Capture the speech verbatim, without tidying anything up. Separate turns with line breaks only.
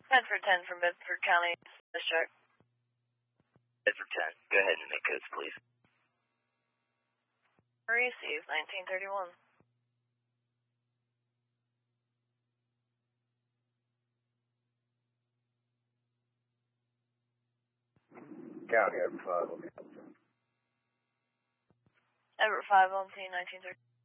Bedford ten from Bedford County District.
Bedford ten, go ahead and make codes, please.
Receive, nineteen thirty-one.
County, Everett five, okay.
Everett five, on T, nineteen thirty.